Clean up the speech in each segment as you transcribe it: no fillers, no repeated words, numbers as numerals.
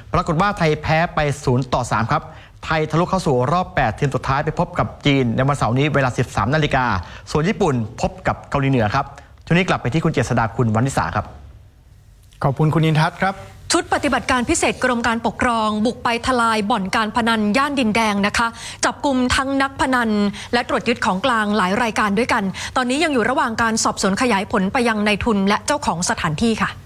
ปรากฏว่าไทยแพ้ไป0-3ครับไทยทะลุเข้าสู่รอบ8ทีมสุดท้ายไปพบกับจีนในวันเสาร์นี้เวลา 13 นาฬิกาส่วนญี่ปุ่นพบกับเกาหลีเหนือครับช่วงนี้กลับไปที่คุณเจษฎาคุณวรรณิสาครับขอบคุณคุณอินทัศน์ครับชุดปฏิบัติการพิเศษกรมการปกครองบุกไปทลายบ่อนการพนันย่านดินแดงนะคะจับกุมทั้งนักพนันและตรวจยึดของกลางหลายรายการด้วยกันตอนนี้ยังอยู่ระหว่างการสอบสวนขยายผลไปยังนายทุนและเจ้าของสถานที่ค่ะ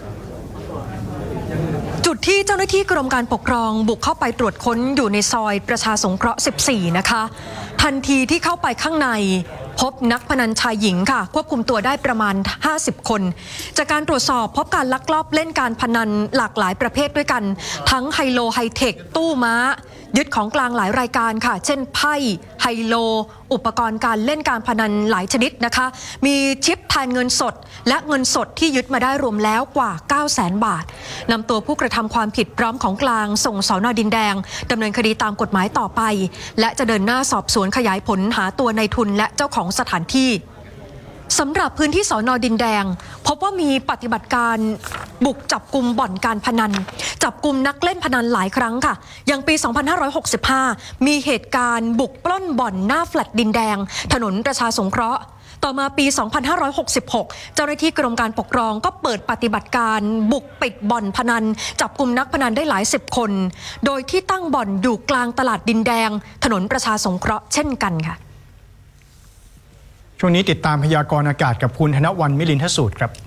จุดที่เจ้าหน้าที่กรมการปกครองบุกเข้าไปตรวจค้นอยู่ในซอยประชาสงเคราะห์ 14 นะคะทันทีที่เข้าไปข้างในพบนักพนันชายหญิงค่ะควบคุมตัวได้ประมาณ50 คนจากการตรวจสอบพบการลักลอบเล่นการพนันหลากหลายประเภทด้วยกันทั้งไฮโลไฮเทคตู้ม้ายึดของกลางหลายรายการค่ะเช่นไพ่ไฮโลอุปกรณ์การเล่นการพนันหลายชนิดนะคะมีชิปแทนเงินสดและเงินสดที่ยึดมาได้รวมแล้วกว่า 900,000 บาทนำตัวผู้กระทำความผิดพร้อมของกลางส่งสน.ดินแดงดำเนินคดีตามกฎหมายต่อไปและจะเดินหน้าสอบสวนขยายผลหาตัวนายทุนและเจ้าของสถานที่สำหรับพื้นที่สน.ดินแดงพบว่ามีปฏิบัติการบุกจับกุมบ่อนการพนันจับกุมนักเล่นพนันหลายครั้งค่ะอย่างปี 2565 มีเหตุการณ์บุกปล้นบ่อนหน้าแฟลตดินแดงถนนประชาสงเคราะห์ต่อมาปี 2566 เจ้าหน้าที่กรมการปกครองก็เปิดปฏิบัติการบุกปิดบ่อนพนันจับกุมนักพนันได้หลายสิบคนโดยที่ตั้งบ่อนอยู่กลางตลาดดินแดงถนนประชาสงเคราะห์เช่นกันค่ะช่วงนี้ติดตามพยากรณ์อากาศกับคุณธนวรรณมิลินทสูตรครับ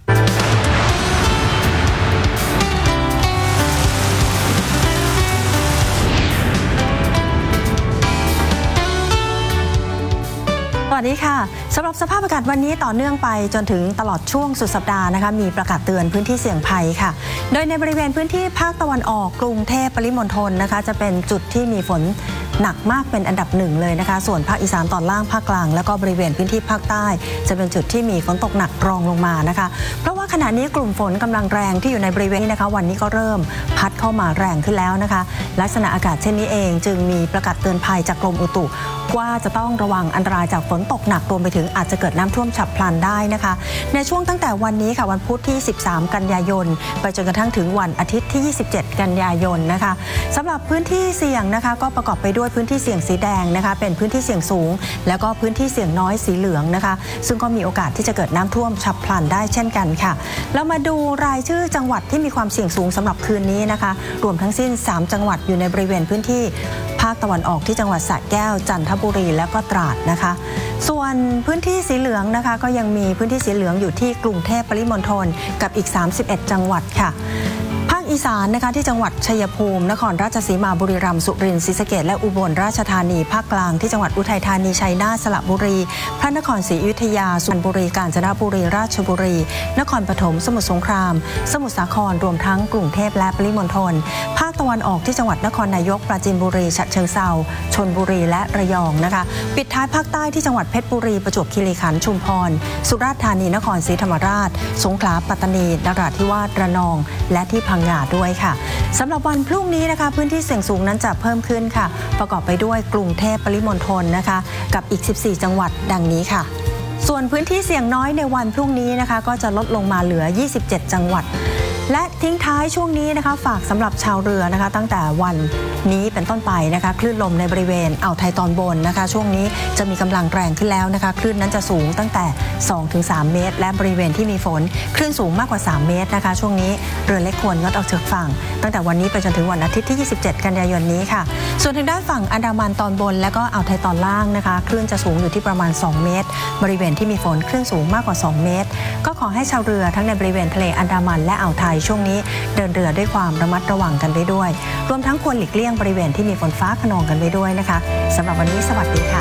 สวัสดีค่ะสำหรับสภาพอากาศวันนี้ต่อเนื่องไปจนถึงตลอดช่วงสุดสัปดาห์นะคะมีประกาศเตือนพื้นที่เสี่ยงภัยค่ะโดยในบริเวณพื้นที่ภาคตะวันออกกรุงเทพปริมณฑลนะคะจะเป็นจุดที่มีฝนหนักมากเป็นอันดับหนึ่งเลยนะคะส่วนภาคอีสานตอนล่างภาคกลางแล้วก็บริเวณพื้นที่ภาคใต้จะเป็นจุดที่มีฝนตกหนักรองลงมานะคะเพราะว่าขณะนี้กลุ่มฝนกำลังแรงที่อยู่ในบริเวณนี้นะคะวันนี้ก็เริ่มพัดเข้ามาแรงขึ้นแล้วนะคะลักษณะอากาศเช่นนี้เองจึงมีประกาศเตือนภัยจากกรมอุตุว่าจะต้องระวังอันตรายจากฝนตกหนักรวมไปถึงอาจจะเกิดน้ำท่วมฉับพลันได้นะคะในช่วงตั้งแต่วันนี้ค่ะวันพุธที่13กันยายนไปจนกระทั่งถึงวันอาทิตย์ที่27กันยายนนะคะสำหรับพื้นที่เสี่ยงนะคะก็ประกอบไปด้วยพื้นที่เสี่ยงสีแดงนะคะเป็นพื้นที่เสี่ยงสูงแล้วก็พื้นที่เสี่ยงน้อยสีเหลืองนะคะซึ่งก็มีโอกาสที่จะเกิดน้ำท่วมฉับพลันได้เช่นกันค่ะแล้วมาดูรายชื่อจังหวัดที่มีความเสี่ยงสูงสำหรับคืนนี้นะคะรวมทั้งสิ้น3จังหวัดอยู่ในบริเวณพื้นที่ภาคตะวันออกที่จังหวัดสระแก้วจันทบุรีและก็ตราดนะคะส่วนพื้นที่สีเหลืองนะคะก็ยังมีพื้นที่สีเหลืองอยู่ที่กรุงเทพปริมณฑลกับอีก31จังหวัดค่ะภาคอีสานนะคะที่จังหวัดชัยภูมินครราชสีมาบุรีรัมย์สุรินทร์ศรีสะเกษและอุบลราชธานีภาคกลางที่จังหวัดอุทัยธานีชัยนาทสระบุรีพระนครศรีอยุธยาสุพรรณบุรีกาญจนบุรีราชบุรีนครปฐมสมุทรสงครามสมุทรสาครรวมทั้งกรุงเทพและปริมณฑลภาคตะวันออกที่จังหวัดนครนายกปราจีนบุรีฉะเชิงเทราชลบุรีและระยองนะคะปิดท้ายภาคใต้ที่จังหวัดเพชรบุรีประจวบคีรีขันธ์ชุมพรสุราษฎร์ธานีนครศรีธรรมราชสงขลาปัตตานีนราธิวาสระนองและที่พังงาด้วยค่ะสำหรับวันพรุ่งนี้นะคะพื้นที่เสี่ยงสูงนั้นจะเพิ่มขึ้นค่ะประกอบไปด้วยกรุงเทพปริมณฑลนะคะกับอีก14จังหวัดดังนี้ค่ะส่วนพื้นที่เสี่ยงน้อยในวันพรุ่งนี้นะคะก็จะลดลงมาเหลือ27จังหวัดและทิ้งท้ายช่วงนี้นะคะฝากสำหรับชาวเรือนะคะตั้งแต่วันนี้เป็นต้นไปนะคะคลื่นลมในบริเวณอ่าวไทยตอนบนนะคะช่วงนี้จะมีกำลังแรงขึ้นแล้วนะคะคลื่นนั้นจะสูงตั้งแต่ 2-3 เมตรและบริเวณที่มีฝนคลื่นสูงมากกว่า3เมตรนะคะช่วงนี้เรือเล็กควรงดออกจากฝั่งตั้งแต่วันนี้ไปจนถึงวันอาทิตย์ที่27กันยายนนี้ค่ะส่วนทางด้านฝั่งอันดามันตอนบนและก็อ่าวไทยตอนล่างนะคะคลื่นจะสูงอยู่ที่ประมาณ2เมตรบริเวณที่มีฝนคลื่นสูงมากกว่า2เมตรก็ขอให้ชาวเรือทั้งในบริเวณทะเลอันดามันและอ่าวไทยช่วงนี้เดินเรือด้วยความระมัดระวังกันไปด้วยรวมทั้งควรหลีกเลี่ยงบริเวณที่มีฝนฟ้าคะนองกันไปด้วยนะคะสำหรับวันนี้สวัสดีค่ะ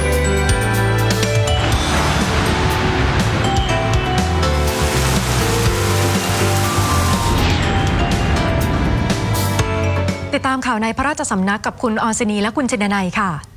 ติดตามข่าวในพระราชสำนักกับคุณอรศนีและคุณเจนนัยค่ะ